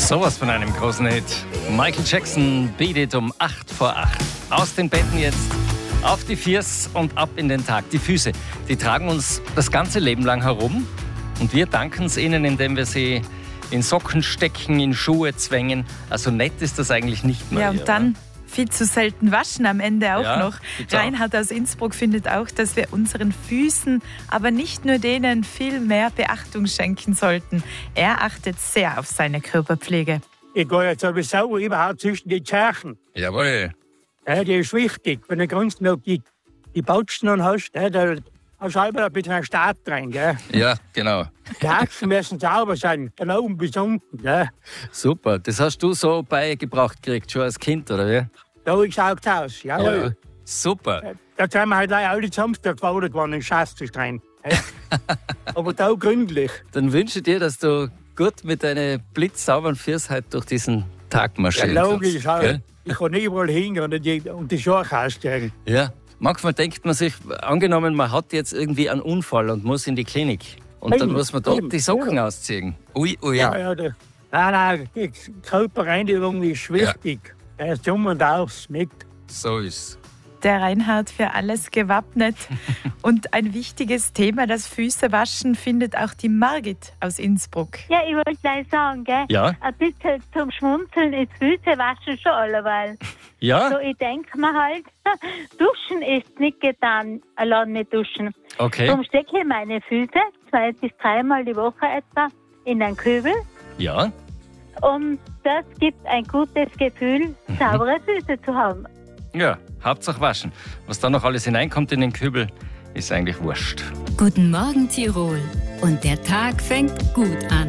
Sowas von einem großen Hit. Michael Jackson, Beat It um 8:08. Aus den Betten jetzt, auf die Füße und ab in den Tag. Die Füße, die tragen uns das ganze Leben lang herum. Und wir danken es ihnen, indem wir sie in Socken stecken, in Schuhe zwängen. Also nett ist das eigentlich nicht mehr. Ja, und dann viel zu selten waschen am Ende auch noch. Reinhard aus Innsbruck findet auch, dass wir unseren Füßen, aber nicht nur denen, viel mehr Beachtung schenken sollten. Er achtet sehr auf seine Körperpflege. Ich gehe jetzt sowieso überhaupt zwischen die Tscherchen. Jawohl. Ja, die ist wichtig. Wenn du ganz noch die Bautschen dann hast, da hast du halber ein bisschen Staat rein. Gell? Ja, genau. Die Achsen müssen sauber sein, von oben bis unten. Gell? Super. Das hast du so beigebracht gekriegt, schon als Kind, oder wie? Da schaut es aus. Jawohl. Ja. Super. Da sind wir halt alle Samstag gefordert worden, in Schatz zu rein. Aber da gründlich. Dann wünsche ich dir, dass du gut mit deinen blitzsauberen Füßen halt durch diesen Tag marschieren Ja, logisch. kannst. Gell? Ich kann überall hingehen und die Schuhe aussteigen. Ja. Manchmal denkt man sich, angenommen, man hat jetzt irgendwie einen Unfall und muss in die Klinik. Und dann muss man dort die Socken ausziehen. Ui, ui. Ja, nein, die Körperreinigung ist wichtig. Er ist um und aus mit. So ist's. Der Reinhard für alles gewappnet. Und ein wichtiges Thema, das Füßewaschen, findet auch die Margit aus Innsbruck. Ja, ich wollte gleich sagen, gell? Ja? Ein bisschen zum Schmunzeln ist Füßewaschen schon alleweil. Ja? So, ich denke mir halt, duschen ist nicht getan, allein mit duschen. Okay. Darum stecke ich meine Füße 2 bis 3 Mal die Woche etwa in einen Kübel. Ja? Und das gibt ein gutes Gefühl, saubere Füße zu haben. Ja, Hauptsache waschen. Was da noch alles hineinkommt in den Kübel, ist eigentlich wurscht. Guten Morgen Tirol. Und der Tag fängt gut an.